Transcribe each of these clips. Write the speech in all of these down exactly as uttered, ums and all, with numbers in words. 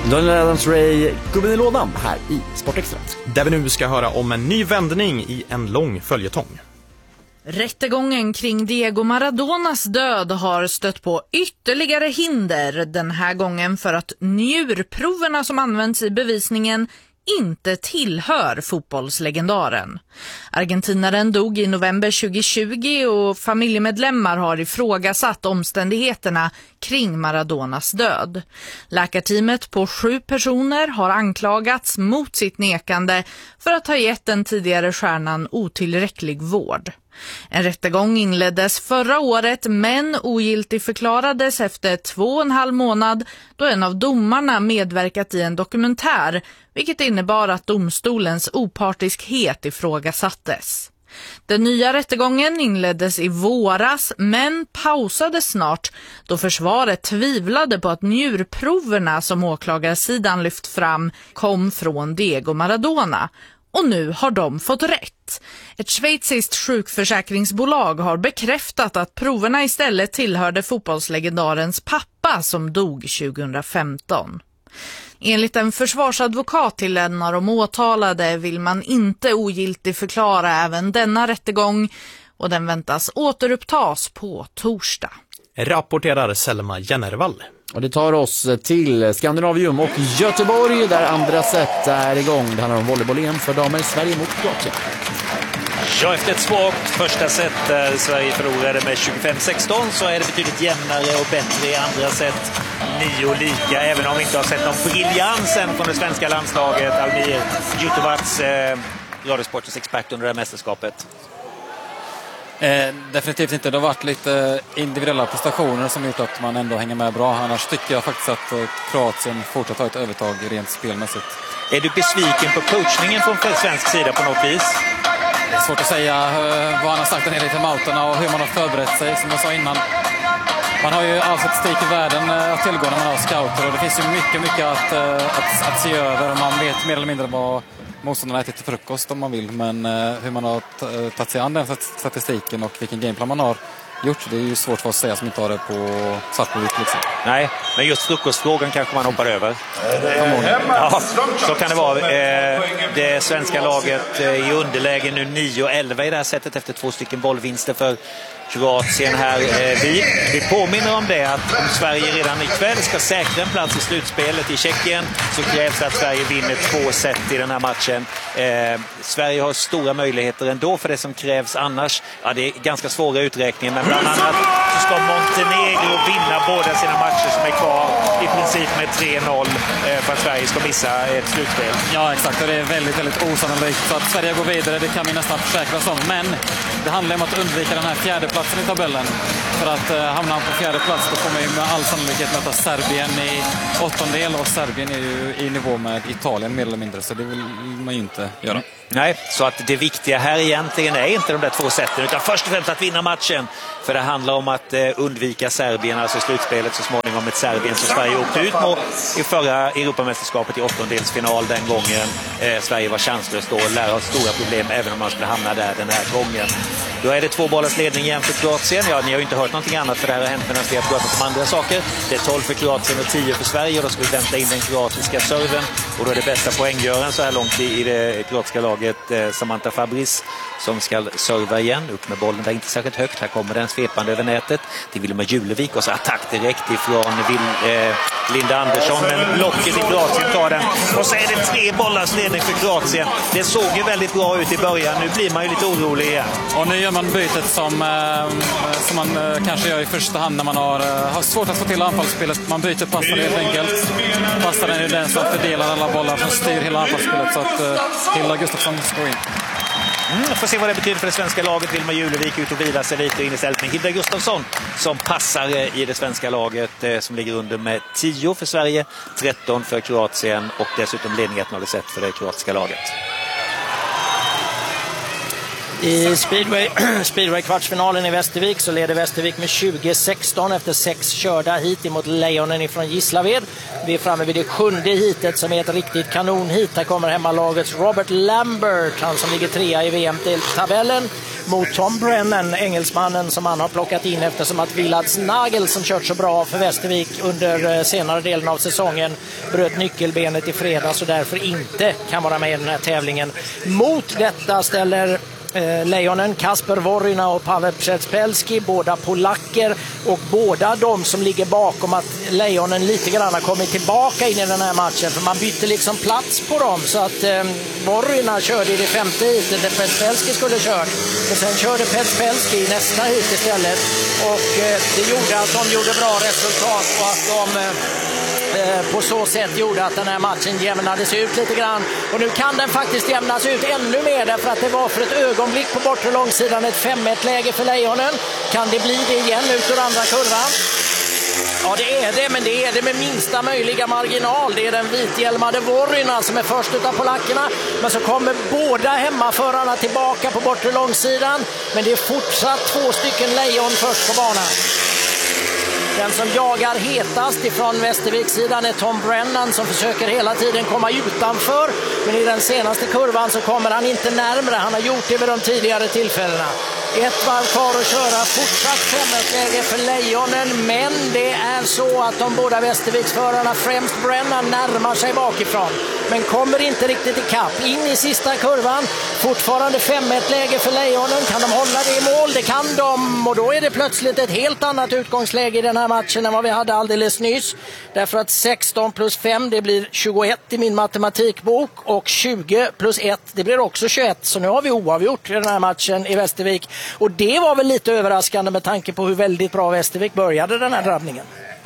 Daniel Adams-Ray, gubben i lådan här i Sportextra. Där vi nu ska höra om en ny vändning i en lång följetong. Rättegången kring Diego Maradonas död har stött på ytterligare hinder, den här gången för att njurproverna som används i bevisningen inte tillhör fotbollslegendaren. Argentinaren dog i november tjugohundratjugo och familjemedlemmar har ifrågasatt omständigheterna kring Maradonas död. Läkarteamet på sju personer har anklagats mot sitt nekande för att ha gett den tidigare stjärnan otillräcklig vård. En rättegång inleddes förra året men ogiltigförklarades efter två och en halv månad då en av domarna medverkat i en dokumentär, vilket innebar att domstolens opartiskhet ifrågasattes. Den nya rättegången inleddes i våras men pausades snart då försvaret tvivlade på att njurproverna som åklagarsidan lyft fram kom från Diego Maradona. Och nu har de fått rätt. Ett schweiziskt sjukförsäkringsbolag har bekräftat att proverna istället tillhörde fotbollslegendarens pappa som dog tjugohundrafemton. Enligt en försvarsadvokat till en av de åtalade vill man inte ogiltigt förklara även denna rättegång och den väntas återupptas på torsdag. Rapporterar Selma Jennervall. Och det tar oss till Skandinavium och Göteborg där andra set är igång. Det handlar om volleyboll-E M för damer, Sverige mot Kroatien. Ja, efter ett svagt första set där Sverige förlorade med tjugofem sexton så är det betydligt jämnare och bättre i andra set. Nio lika, även om vi inte har sett någon briljansen från det svenska landslaget. Almir Jutovac, eh, Radiosportens expert under det här mästerskapet. Eh, definitivt inte. Det har varit lite individuella prestationer som gjort att man ändå hänger med bra. Annars tycker jag faktiskt att eh, Kroatien fortsatt har ett övertag rent spelmässigt. Är du besviken på coachningen från svensk sida på något vis? Det är svårt att säga eh, vad han har sagt en hel del till mauterna och hur man har förberett sig. Som jag sa innan, man har ju all statistik i världen eh, att tillgå när man har scouter. Och det finns ju mycket, mycket att, eh, att, att se över. Och man vet mer eller mindre vad motståndarna ätit till frukost om man vill. Men eh, hur man har t- tagit sig an den statistiken och vilken gameplan man har gjort, det är ju svårt för att säga som inte har det på svart på vitt liksom. Nej, men just frukostfrågan kanske man hoppar över. Ja, så kan det vara. Det svenska laget i underläge nu nio elva i det här sättet efter två stycken bollvinster för Kroatien här. Vi, vi påminner om det att om Sverige redan ikväll ska säkra en plats i slutspelet i Tjeckien så krävs det att Sverige vinner två set i den här matchen. Eh, Sverige har stora möjligheter ändå för det som krävs annars. Ja, det är ganska svåra uträkningar, men bland annat så ska Montenegro vinna båda sina matcher som är kvar i princip med tre noll eh, för att Sverige ska missa ett slutspel. Ja, exakt. Och det är väldigt, väldigt osannolikt. Så att Sverige går vidare, det kan vi nästan försäkra oss om. Men det handlar om att undvika den här fjärde platsen i tabellen. För att eh, hamna på fjärde plats då kommer vi med all sannolikhet möta Serbien i åttondel. Och Serbien är ju i nivå med Italien mer eller mindre. Så det vill man ju inte göra. Nej, så att det viktiga här egentligen är inte de där två sätten utan först och främst att vinna matchen. För det handlar om att eh, undvika Serbien, alltså slutspelet så småningom ett Serbien som Sverige åkte ut mot i förra Europamästerskapet i åttondelsfinal den gången. Eh, Sverige var chanslöst då och lär ha stora problem även om man skulle hamna där den här gången. Då är det två bollars ledning igen för Kroatien. Ja, ni har ju inte hört någonting annat för det här har hänt medan vi har pratat om andra saker. Det är tolv för Kroatien och tio för Sverige och då ska vi vänta in den kroatiska serven. Och då är det bästa poänggöraren så här långt i, i det kroatiska laget eh, Samantha Fabriz som ska serva igen. Upp med bollen där inte särskilt högt. Här kommer den svepande över nätet till Vilma Julevik och så attack direkt ifrån Vil, eh, Linda Andersson. Men locket i Kroatien tar den. Och så är det tre bollars ledning för Kroatien. Det såg ju väldigt bra ut i början. Nu blir man ju lite orolig igen. Och nu gör man bytet som, eh, som man eh, kanske gör i första hand när man har, eh, har svårt att få till anfallsspelet. Man byter passaren helt enkelt. Passaren är den som fördelar alla bollar som styr hela anfallsspelet så att eh, Hilda Gustafsson ska gå in. Mm, får se vad det betyder för det svenska laget. Vilma Julevik ut och vilar sig lite in istället med Hilda Gustafsson som passar i det svenska laget eh, som ligger under med tio för Sverige, tretton för Kroatien och dessutom ledning ett noll set för det kroatiska laget. I speedway, speedway kvartsfinalen i Västervik så leder Västervik med tjugo sexton efter sex körda hit emot Lejonen ifrån Gislaved. Vi är framme vid det sjunde hitet som är ett riktigt kanonhit. Här kommer hemmalagets Robert Lambert, han som ligger trea i V M-tabellen, mot Tom Brennan, engelsmannen som han har plockat in eftersom att Villads Nagel, som kört så bra för Västervik under senare delen av säsongen, bröt nyckelbenet i fredags och därför inte kan vara med i den här tävlingen. Mot detta ställer Eh, Lejonen, Kasper Worryna och Paweł Przespelski, båda polacker, och båda de som ligger bakom att Lejonen lite grann har kommit tillbaka in i den här matchen, för man bytte liksom plats på dem, så att eh, Worryna körde i det femte hitet där Przespelski skulle kört, och sen körde Przespelski i nästa hit istället, och eh, det gjorde att de gjorde bra resultat och att de eh, på så sätt gjorde att den här matchen jämnades ut lite grann. Och nu kan den faktiskt jämnas ut ännu mer, därför att det var för ett ögonblick på bortre långsidan ett fem ett läge för Lejonen. Kan det bli det igen ut ur andra kurvan? Ja, det är det, men det är det med minsta möjliga marginal. Det är den vithjälmade Worryna som är först utav polackerna, men så kommer båda hemmaförarna tillbaka på bortre långsidan, men det är fortsatt två stycken Lejon först på banan. Den som jagar hetast ifrån Västervikssidan är Tom Brennan, som försöker hela tiden komma utanför, men i den senaste kurvan så kommer han inte närmare. Han har gjort det vid de tidigare tillfällena. Ett varv kvar att köra, fortsatt femmetläge för Lejonen, men det är så att de båda Västerviksförarna, främst Brennan, närmar sig bakifrån, men kommer inte riktigt i kapp. In i sista kurvan, fortfarande femmetläge för Lejonen. Kan de hålla det i mål? Det kan de, och då är det plötsligt ett helt annat utgångsläge i den här matchen än vad vi hade alldeles nyss, därför att sexton plus fem, det blir tjugoett i min matematikbok, och tjugo plus ett, det blir också tjugoett, så nu har vi oavgjort i den här matchen i Västervik. Och det var väl lite överraskande med tanke på hur väldigt bra Västervik började den här drabbningen.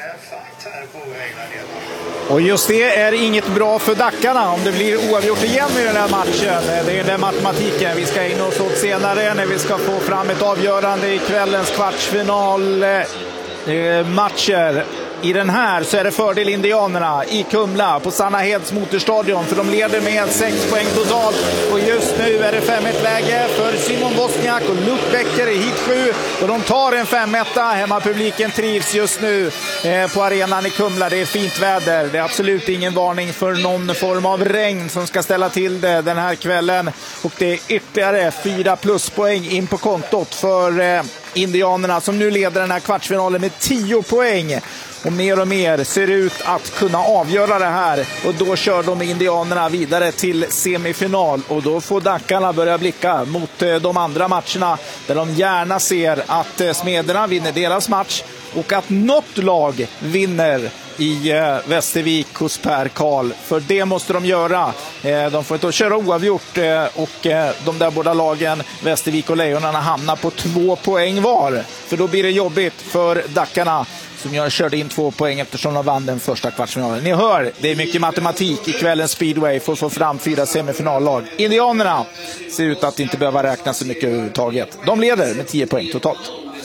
Och just det är inget bra för Dackarna om det blir oavgjort igen i den här matchen. Det är den matematiken vi ska in oss åt senare när vi ska få fram ett avgörande i kvällens kvartsfinal matcher. I den här så är det fördel Indianerna i Kumla på Sanna Heds motorstadion, för de leder med sex poäng totalt, och just nu är det fem ett läge för Simon Wozniak och Luke Becker i hit sju, och de tar en fem etta. Hemmapubliken trivs just nu eh, på arenan i Kumla. Det är fint väder, det är absolut ingen varning för någon form av regn som ska ställa till det den här kvällen, och det är ytterligare fyra pluspoäng in på kontot för eh, Indianerna, som nu leder den här kvartsfinalen med tio poäng. Och mer och mer ser ut att kunna avgöra det här. Och då kör de Indianerna vidare till semifinal. Och då får Dackarna börja blicka mot de andra matcherna, där de gärna ser att Smederna vinner deras match och att något lag vinner i Västervik hos Per Karl. För det måste de göra. De får inte köra oavgjort, och de där båda lagen, Västervik och Lejonerna, hamnar på två poäng var. För då blir det jobbigt för Dackarna, som jag körde in två poäng eftersom de vann den första kvartsfinalen. Ni hör, det är mycket matematik i kvällens speedway för att få fram fyra semifinallag. Indianerna ser ut att inte behöva räkna så mycket överhuvudtaget. De leder med tio poäng totalt.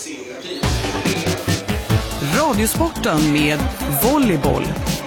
Radiosporten med volleyboll.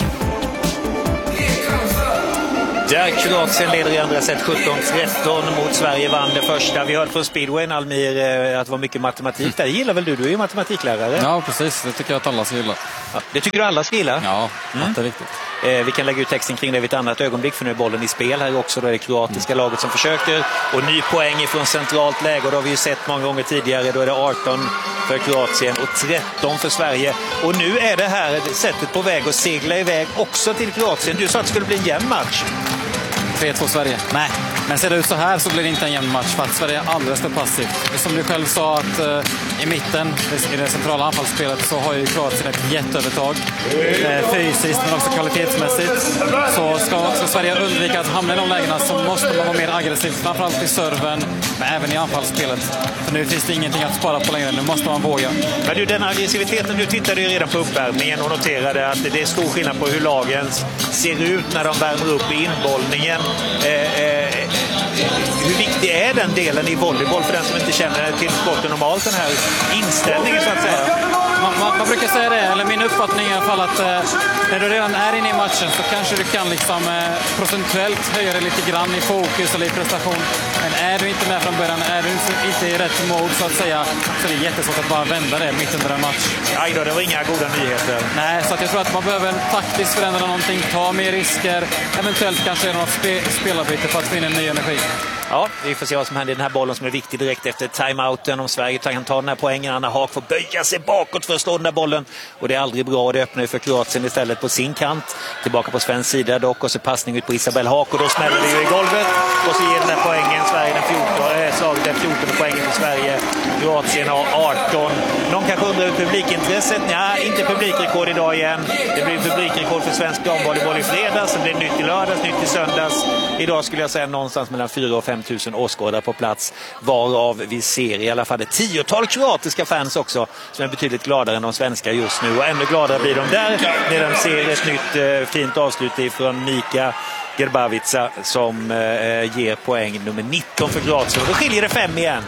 Där Kroatien leder i andra set sjutton tretton mot Sverige, vann det första. Vi hörde från speedwayen, Almir, att det var mycket matematik där. Det gillar väl du? Du är ju matematiklärare. Ja, precis. Det tycker jag att alla ska gilla. Ja, det tycker du alla ska gilla? Ja, mm. det är viktigt. Eh, vi kan lägga ut texten kring det vid ett annat ögonblick, för nu är bollen i spel här också. Då är det kroatiska mm. laget som försöker. Och ny poäng ifrån centralt läge, och då har vi ju sett många gånger tidigare. Då är det arton för Kroatien och tretton för Sverige. Och nu är det här sättet på väg att segla iväg också till Kroatien. Du sa att det skulle bli en jämn match. tre två Sverige. Nej, men ser det ut så här så blir det inte en jämn match, för att Sverige är alldeles för passivt. Som du själv sa, att uh, i mitten, i det centrala anfallsspelet, så har ju Kroatien ett jätteövertag. Uh, fysiskt men också kvalitetsmässigt. Så ska, ska Sverige undvika att hamna i de lägena så måste man vara mer aggressiv, framförallt i serven, men även i anfallsspelet. För nu finns det ingenting att spara på längre, nu måste man våga. Men du, den aggressiviteten, du tittade ju redan på uppvärmningen och noterade att det är stor skillnad på hur lagen ser ut när de värmer upp i inbollningen. Eh, eh, hur viktig är den delen i volleyboll för den som inte känner till sporten normalt, den här inställningen så att säga? Man, man, man brukar säga det, eller min uppfattning i alla fall, att eh, när du redan är inne i matchen så kanske du kan liksom eh, procentuellt höja dig lite grann i fokus eller i prestation. Men är du inte med från början, är du inte i rätt mode så att säga, så det är jättesvårt att bara vända det mitt under en match. Nej då, det var inga goda nyheter. Nej, så att jag tror att man behöver taktiskt förändra någonting, ta mer risker, eventuellt kanske göra något spe, spelarbyte för att få in en ny energi. Ja, vi får se vad som händer i den här bollen som är viktig direkt efter timeouten. Om Sverige kan ta den här poängen, Anna Haak får böja sig bakåt för att slå den där bollen. Och det är aldrig bra, det öppnar ju för Kroatien istället på sin kant. Tillbaka på svensk sida dock, och så passning ut på Isabelle Haak och då smäller det ju i golvet. Och så ger den där poängen Sverige den fjortonde, äh, slaget den fjortonde poängen för Sverige. Kroatien har arton. Någon kanske undrar ut publikintresset. Nej, inte publikrekord idag igen. Det blir publikrekord för svensk damvolleyboll i fredags. Det blir nytt i lördags, nytt i söndags. Idag skulle jag säga någonstans mellan fyra och fem tusen åskådare på plats, varav vi ser i alla fall ett tiotal kroatiska fans också som är betydligt gladare än de svenska just nu, och ännu gladare blir de där när de ser ett nytt eh, fint avslut från Mika Gerbavica som eh, ger poäng nummer nitton för Kroatien, och då skiljer det fem igen.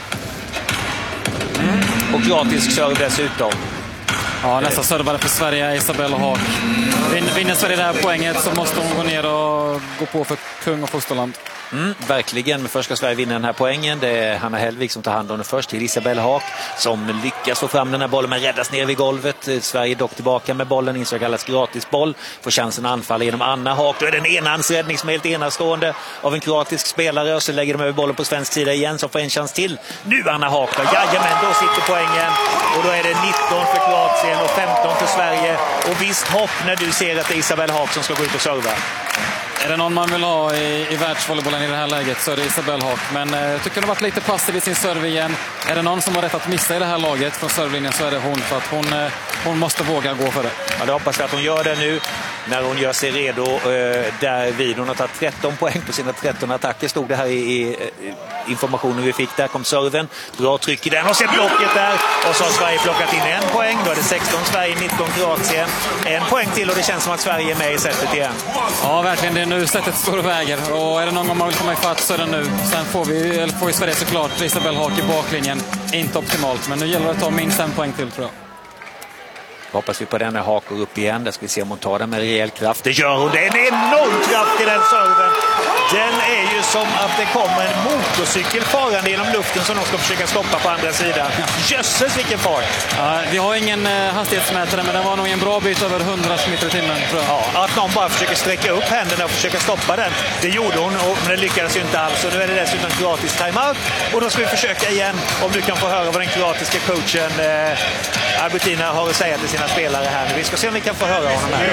Mm. Och kroatisk serve dessutom. Ja, nästa servare för Sverige är Isabelle Haak. Vinner Sverige det här poänget så måste hon gå ner och gå på för kung och fosterland. Mm, verkligen, men först ska Sverige vinna den här poängen. Det är Hanna Hellvik som tar hand om den först till Isabelle Haak som lyckas få fram den här bollen men räddas ner vid golvet. Sverige dock tillbaka med bollen, in så kallas gratis boll. Får chansen att anfalla genom Anna Haak. Då är det en enhandsräddning som är helt enastående av en kroatisk spelare, och så lägger de över bollen på svensk sida igen som får en chans till. Nu Anna Haak då, jajamän, då sitter poängen, och då är det nitton för Kroatien och femton för Sverige. Och visst hopp när du ser att det är Isabelle Haak som ska gå ut och serva. Är det någon man vill ha i, i världsvolleybollen i det här läget så är det Isabelle Haak. Men eh, jag tycker hon har varit lite passiv i sin serve igen. Är det någon som har rätt att missa i det här laget från servelinjen så är det hon. För att hon, eh, hon måste våga gå för det. Ja, det hoppas jag att hon gör det nu när hon gör sig redo eh, där vid. Hon har tagit tretton poäng på sina tretton attacker, stod det här i, i informationen vi fick. Där kom serven, bra tryck i den och sen blocket där. Och så har Sverige plockat in en poäng. Då är det sexton Sverige, nitton Kroatien. En poäng till och det känns som att Sverige är med i sättet igen. Ja, verkligen. Det är nu sättet står och väger. Och är det någon gång man vill komma ifatt så är det nu. Sen får vi, eller får vi Sverige såklart Isabelle Haak i baklinjen. Inte optimalt, men nu gäller det att ta minst en poäng till, tror jag. Hoppas vi på den när Haak går upp igen. Där ska vi se om hon tar den med rejäl kraft. Det gör hon. Det är en enorm kraft i den serven. Den är ju som att det kommer en motorcykel farande genom luften som de ska försöka stoppa på andra sidan. Jösses vilken fart! Ja, vi har ingen eh, hastighetsmätare, men den var nog en bra bit över hundra kilometer i timmen, tror jag. Ja, att någon bara försöker sträcka upp händerna och försöka stoppa den. Det gjorde hon, och, men det lyckades ju inte alls. Och nu är det dessutom kroatisk timeout. Och då ska vi försöka igen, om du kan få höra vad den kroatiska coachen eh, Albertina har att säga till sina spelare här. Vi ska se om vi kan få höra honom här.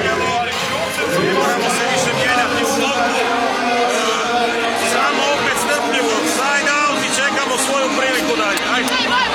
Samo opet strpljivo, side out i čekamo svoju priliku dalje. Ajde.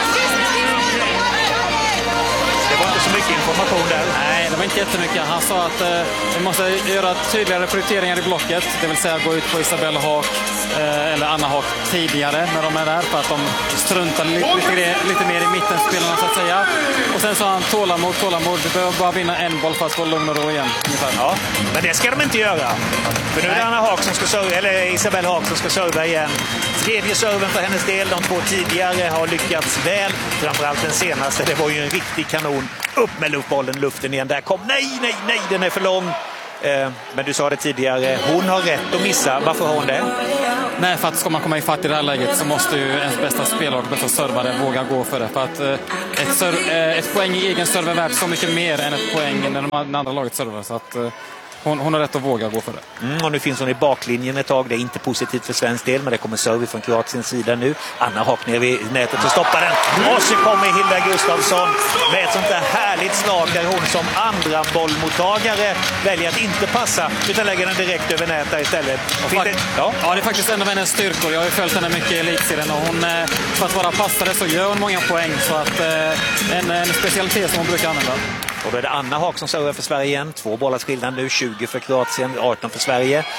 Det var inte så mycket information där. Nej, det var inte jättemycket. Han sa att eh, vi måste göra tydligare prioriteringar i blocket. Det vill säga gå ut på Isabelle Haak eh, eller Anna Haak tidigare när de är där. För att de struntar lite, lite, lite mer i mittenspelarna så att säga. Och sen sa han tålamod, tålamod. Vi behöver bara vinna en boll för att få lugn och ro igen. Ungefär. Ja, men det ska de inte göra. För nu är det Anna Haak som ska serva, eller Isabelle Haak som ska serva igen. Tredje serven för hennes del. De två tidigare har lyckats väl. Framförallt den senaste. Det var ju en riktig kanon. Upp med luftbollen, luften igen. Där kom, nej, nej, nej, den är för lång. Eh, men du sa det tidigare, hon har rätt att missa. Varför har hon det? Nej, för att ska man komma ifatt i det här läget så måste ju ens bästa spelare och bästa servare våga gå för det. För att eh, ett, serv, eh, ett poäng i egen serv är värt så mycket mer än ett poäng när de andra laget servar. Så att... Eh, Hon, hon har rätt att våga gå för det. Mm, och nu finns hon i baklinjen ett tag. Det är inte positivt för svensk del, men det kommer serve från Kroatiens sida nu. Anna Haak ner vid nätet och stoppar den. Och så kommer Hilda Gustafsson med ett sånt där härligt slag där hon som andra bollmottagare väljer att inte passa utan lägger den direkt över nätet istället. Fakt- det, ja. ja, det är faktiskt en av hennes styrkor. Jag har ju följt henne mycket i elitserien och hon, för att vara passare så gör hon många poäng. Så att en, en specialitet som hon brukar använda. Och då är det Anna Haak som servar för Sverige igen. Två bollars skillnad nu, tjugo för Kroatien, arton för Sverige.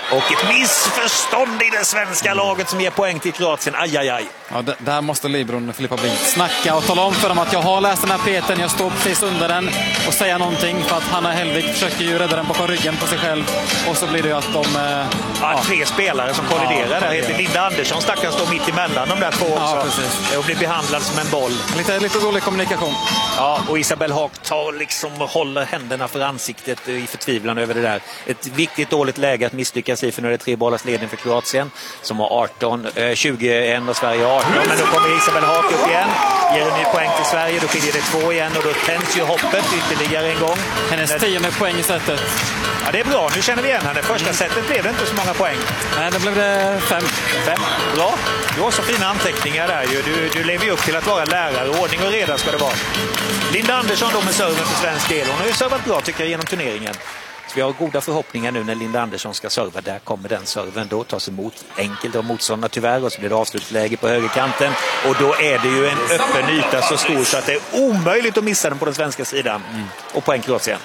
Och ett missförstånd i det svenska laget som ger poäng till Kroatien. Aj, aj, aj. Ja, d- där måste Libron Filippa Brink snacka och tala om för dem att jag har läst den här peten, jag står precis under den och säga någonting, för att Hanna Hellvig försöker ju rädda den bakom ryggen på sig själv och så blir det ju att de... Eh, ja, ja. Tre spelare som kolliderar ja, där heter Linda Andersson, stackaren, står mitt emellan de där två också. Ja, precis. Och blir behandlad som en boll. Lite, lite dålig kommunikation. Ja, och Isabelle Haak tar liksom och håller händerna för ansiktet i förtvivlan över det där. Ett viktigt dåligt läge att misslyckas i, för nu är det tre bollars ledning för Kroatien som har arton, tjugoett och Sverige har arton. Men då kommer Isabelle Haak upp igen, ger en ny poäng till Sverige, då skiljer det två igen och då tänds ju hoppet ytterligare en gång. Hennes tionde poäng i sättet. Ja, det är bra, nu känner vi igen henne. Första sättet blev det inte så många poäng. Nej, det blev det fem. Fem, bra. Du har så fina anteckningar där ju. Du, du lever ju upp till att vara lärare. Ordning och reda ska det vara. Linda Andersson då med serven för svensk del. Hon har ju servat bra tycker jag genom turneringen. Så vi har goda förhoppningar nu när Linda Andersson ska serva. Där kommer den serven då tas emot enkelt av motståndarna tyvärr. Och så blir det avslutsläge på högerkanten. Och då är det ju en öppen yta så stor så att det är omöjligt att missa den på den svenska sidan. Mm. Och poäng Kroatien.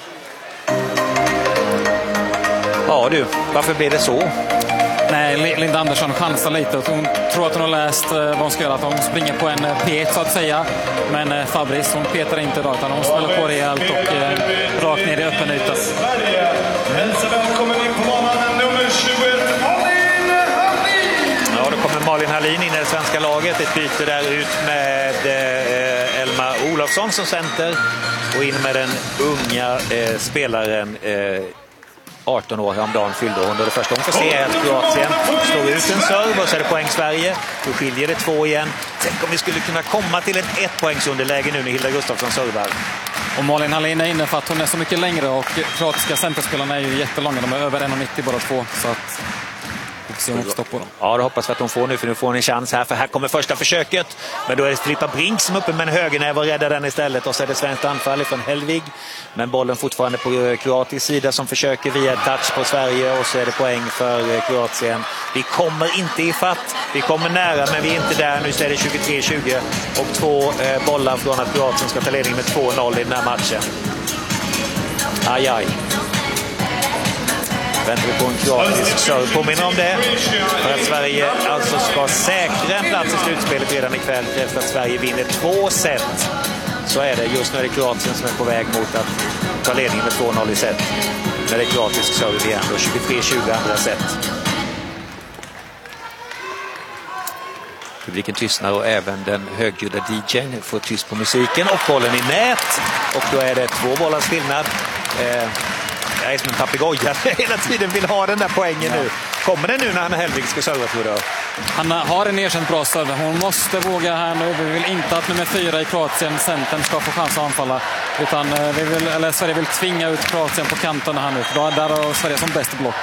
Ja du, varför blev det så? Nej, Linda Andersson chansar lite. Hon tror att hon har läst vad hon ska göra. Att hon springer på en pet så att säga. Men Fabris, hon petar inte idag utan hon smäller på rejält och eh, rakt ner i öppen yta. Hälsa välkommen in på banan nummer tjugoett, Malin Hallin! Ja, då kommer Malin Hallin in i det svenska laget. Ett byte där ut med eh, Elma Olofsson som center. Och in med den unga eh, spelaren eh, arton år häromdagen fyllde hon. Det första hon får se är att Kroatien slår ut en serv och så är det poäng Sverige. Då skiljer det två igen. Tänk om vi skulle kunna komma till ett ettpoängsunderläge nu när Hilda Gustafsson servar. Och Malin Hallin är inne för att hon är så mycket längre och kroatiska centerspelarna är ju jättelånga. De är över en nittio båda två. Så att vi får se om hon stoppar dem. Ja, det hoppas vi att hon får nu, för nu får hon en chans här. För här kommer första försöket. Men då är det Filippa Brink som är uppe med en högernäve och räddar den istället. Och så är det svenskt anfall från Hellvig. Men bollen fortfarande på kroatisk sida som försöker via touch på Sverige. Och så är det poäng för Kroatien. Vi kommer inte i fatt. Vi kommer nära men vi är inte där. Nu så är det tjugotre tjugo. Och två eh, bollar från att Kroatien ska ta ledning med två noll i den här matchen. Aj, aj. Väntar vi på en kroatisk serve. Påminner om det. För att Sverige alltså ska säkra en plats i slutspelet redan ikväll efter att Sverige vinner två set. Så är det. Just nu är det Kroatien som är på väg mot att ta ledningen med två noll i set. När det är kroatisk serve igen. Då tjugotre tjugo andra set. Publiken tystnar och även den högljudda D J:n får tyst på musiken. Och bollen i nät. Och då är det två bollars skillnad. Eh, Jag är som en papegoja hela tiden vill ha den där poängen nu. Kommer det nu när Hanna Hellvig ska serva, tror du? Han har en erkänt bra serve. Hon måste våga här nu. Vi vill inte att nummer fyra i Kroatien, centern, ska få chans att anfalla. Utan vi vill, eller Sverige vill tvinga ut Kroatien på kanten här nu. För där har Sverige som bäst block.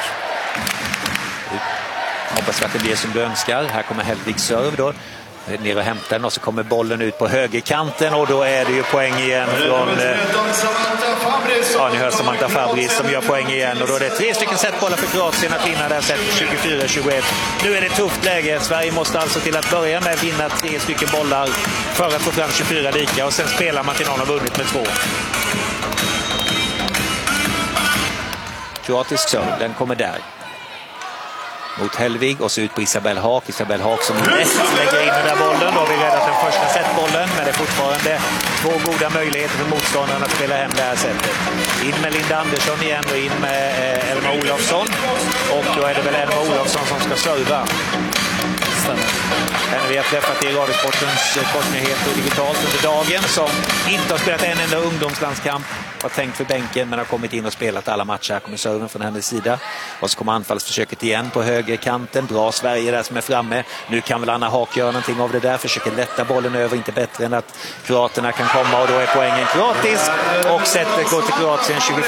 Hoppas att det blir som du önskar. Här kommer Hellvig serve då. Ner och hämtar den och så kommer bollen ut på högerkanten och då är det ju poäng igen från eh, ja, ni hör Samantha Fabris som gör poäng igen och då är det tre stycken setbollar för Kroatien att vinna där set tjugofyra tjugoett. Nu är det ett tufft läge. Sverige måste alltså till att börja med vinna tre stycken bollar för att få fram tjugofyra lika och sen spelar man till någon har vunnit med två. Kroatisk serve, den kommer där. Mot Hellvig och så ut på Isabelle Haak. Isabelle Haak som lätt lägger in den där bollen. Då har vi räddat den första setbollen. Men det är fortfarande två goda möjligheter för motståndarna att spela hem det här sättet. In med Linda Andersson igen och in med eh, Elma Olofsson. Och då är det väl Elma Olofsson som ska serva. Henne vi har träffat i Radiosportens kortnyheter digitalt under dagen som inte har spelat en enda ungdomslandskamp. Har tänkt för bänken men har kommit in och spelat alla matcher. Här kommer serven från hennes sida. Och så kommer anfallsförsöket igen på högerkanten. Bra Sverige där som är framme. Nu kan väl Anna Haak göra någonting av det där. Försöker lätta bollen över. Inte bättre än att kroaterna kan komma och då är poängen kroatisk. Och sättet går till Kroatien tjugofyra